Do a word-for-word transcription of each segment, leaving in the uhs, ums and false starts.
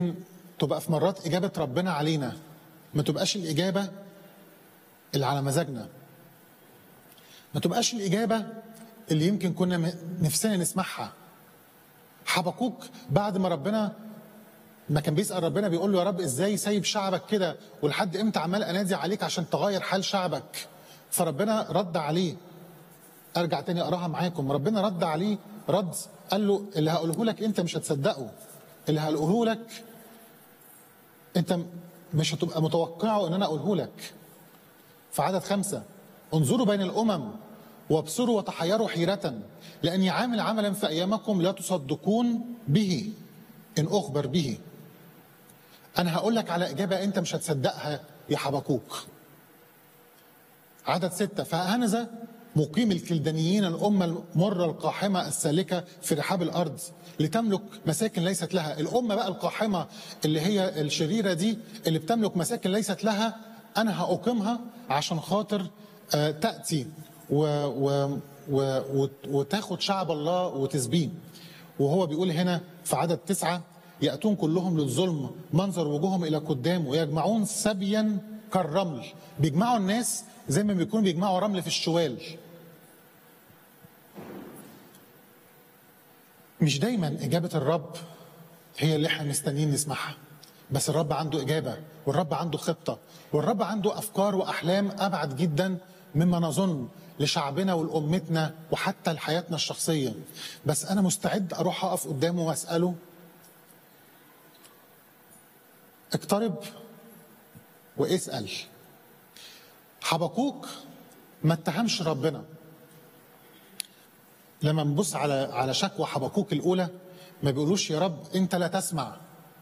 تبقى في مرات إجابة ربنا علينا ما تبقاش الإجابة اللي على مزاجنا، ما تبقاش الإجابة اللي يمكن كنا نفسنا نسمعها. حبقوك بعد ما ربنا ما كان بيسأل ربنا بيقول له يا رب إزاي سايب شعبك كده ولحد إمتى عمال أنادي عليك عشان تغير حال شعبك؟ فربنا رد عليه. أرجع تاني أقراها معاكم. ربنا رد عليه رد قال له اللي هقوله لك أنت مش هتصدقه، اللي هقوله لك أنت مش هتبقى متوقعه إن أنا أقوله لك. في عدد خمسة: انظروا بين الأمم وابصروا وتحيروا حيرة، لأني عامل عملا في أيامكم لا تصدقون به إن أخبر به. أنا هقول لك على إجابة أنت مش هتصدقها يا حبقوك. عدد ستة: فهنذا مقيم الكلدانيين الأمة المرة القاحمة السالكة في رحاب الأرض لتملك مساكن ليست لها. الأمة بقى القاحمة اللي هي الشريرة دي اللي بتملك مساكن ليست لها، أنا هأقيمها عشان خاطر آه تأتي و و و وتاخد شعب الله وتسبيه. وهو بيقول هنا في عدد تسعة: يأتون كلهم للظلم منظر وجوههم إلى قدام ويجمعون سبيا كالرمل. بيجمعوا الناس زي ما بيكونوا بيجمعوا رمل في الشوال. مش دايما إجابة الرب هي اللي احنا مستنيين نسمعها، بس الرب عنده إجابة، والرب عنده خطة، والرب عنده أفكار وأحلام أبعد جدا مما نظن لشعبنا ولأمتنا وحتى لحياتنا الشخصية. بس أنا مستعد أروح أقف قدامه وأسأله. اقترب واسأل. حبقوك ما اتهمش ربنا. لما نبص على على شكوى حبقوك الأولى ما بيقولوش يا رب أنت لا تسمع.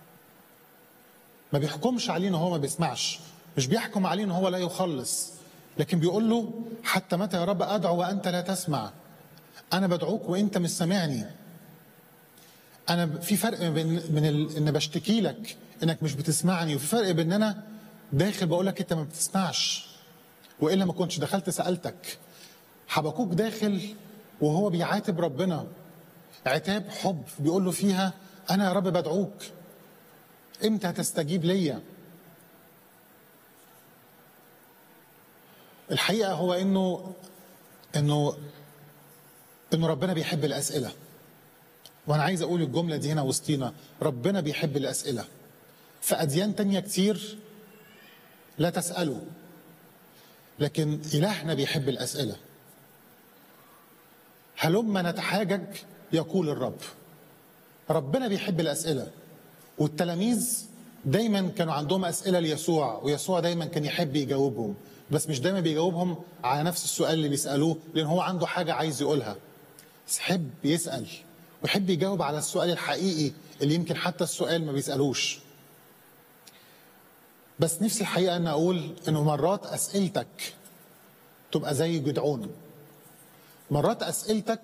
ما بيحكمش عليه إن هو ما بيسمعش، مش بيحكم عليه إن هو لا يخلص، لكن بيقول له حتى متى يا رب أدعو وأنت لا تسمع؟ أنا بدعوك وأنت مش سامعني. أنا في فرق بين من ال... إن بشتكي لك إنك مش بتسمعني، وفي فرق بين إن أنا داخل بقول لك أنت ما بتسمعش، وإلا ما كنتش دخلت سألتك. حبقوك داخل وهو بيعاتب ربنا عتاب حب، بيقول له فيها أنا يا رب بدعوك، إمتى هتستجيب ليا؟ الحقيقة هو إنه إنه إنه ربنا بيحب الأسئلة. وأنا عايز أقول الجملة دي هنا وسطينا، ربنا بيحب الأسئلة. في أديان تانية كتير لا تسألوا، لكن إلهنا بيحب الأسئلة. هلما نتحاجج يقول الرب. ربنا بيحب الأسئلة، والتلاميذ دايما كانوا عندهم أسئلة ليسوع، ويسوع دايما كان يحب يجاوبهم، بس مش دايما بيجاوبهم على نفس السؤال اللي بيسألوه، لأن هو عنده حاجة عايز يقولها. يحب يسأل ويحب يجاوب على السؤال الحقيقي اللي يمكن حتى السؤال ما بيسألوش. بس نفسي الحقيقة أن أقول أنه مرات أسئلتك تبقى زي جدعون. مرات أسئلتك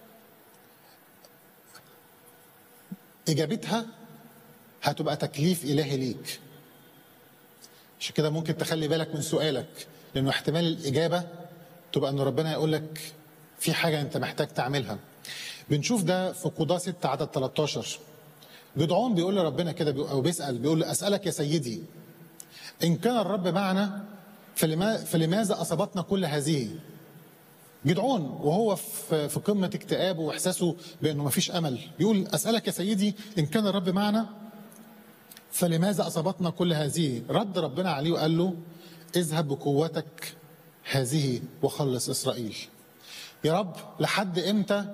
إجابتها هتبقى تكليف إلهي ليك. عشان كده ممكن تخلي بالك من سؤالك، لأنه احتمال الإجابة تبقى أن ربنا يقول لك في حاجة أنت محتاج تعملها. بنشوف ده في قضاة ستة عدد ثلاثة عشر. جدعون بيقول لربنا كده أو بيسأل، بيقول أسألك يا سيدي إن كان الرب معنا فلماذا أصابتنا كل هذه؟ جدعون وهو في قمة اكتئابه وإحساسه بأنه ما فيش أمل يقول أسألك يا سيدي إن كان الرب معنا فلماذا أصابتنا كل هذه؟ رد ربنا عليه وقال له اذهب بقوتك هذه وخلص إسرائيل. يا رب لحد إمتى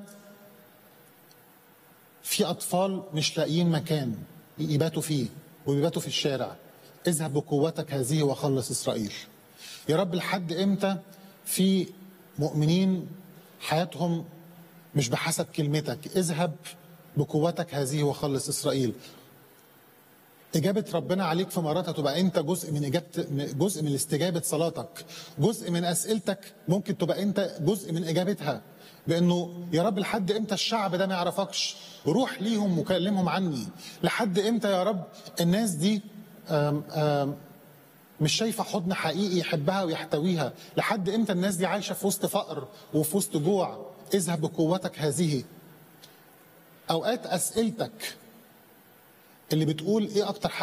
في أطفال مش لاقيين مكان يباتوا فيه ويباتوا في الشارع؟ اذهب بقوتك هذه وخلص إسرائيل. يا رب لحد إمتى في مؤمنين حياتهم مش بحسب كلمتك؟ اذهب بقوتك هذه وخلص إسرائيل. إجابة ربنا عليك في مرات هتبقى أنت جزء من إجابة، جزء من استجابة صلاتك، جزء من أسئلتك ممكن تبقى أنت جزء من إجابتها. بأنه يا رب لحد إمتى الشعب ده ما يعرفكش؟ روح ليهم وكلمهم عني. لحد إمتى يا رب الناس دي آم آم مش شايفة حضن حقيقي يحبها ويحتويها؟ لحد إمتى الناس دي عايشة في وسط فقر وفي وسط جوع؟ اذهب بقوتك هذه. أوقات أسئلتك اللي بتقول ايه اكتر